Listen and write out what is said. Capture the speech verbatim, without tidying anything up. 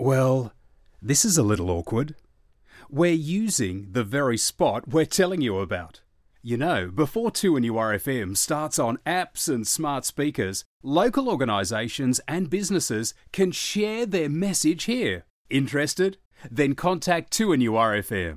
Well, this is a little awkward. We're using the very spot we're telling you about. You know, before two N U R F M starts on apps and smart speakers, local organisations and businesses can share their message here. Interested? Then contact two N U R F M.